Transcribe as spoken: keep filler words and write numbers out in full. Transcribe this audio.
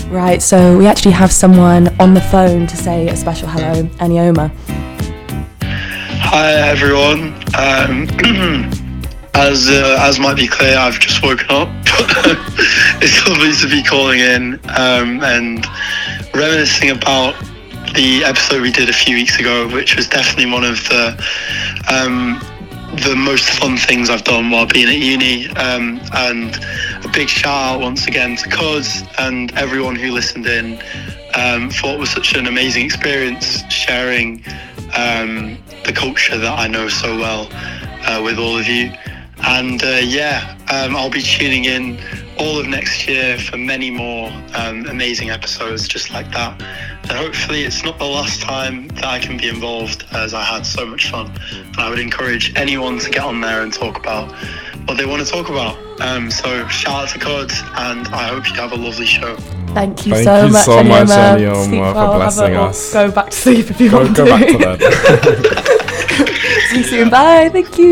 Right, so we actually have someone on the phone to say a special hello, Anioma. Hi everyone. Um, as uh, as might be clear, I've just woken up. It's lovely to be calling in um, and reminiscing about the episode we did a few weeks ago, which was definitely one of the um, the most fun things I've done while being at uni. Um, and a big shout out once again to Cuz and everyone who listened in. Um, thought it was such an amazing experience sharing um, the culture that I know so well uh, with all of you. And uh, yeah, um, I'll be tuning in all of next year for many more um, amazing episodes just like that. And hopefully it's not the last time that I can be involved, as I had so much fun. And I would encourage anyone to get on there and talk about what they want to talk about. Um, so shout out to Cod, and I hope you have a lovely show. Thank you Thank so you much, so much, Anioma. Anioma, Sleep for well, blessing have a- us. Go back to sleep if you Go, want go to. back to bed. See you soon. Bye. Thank you.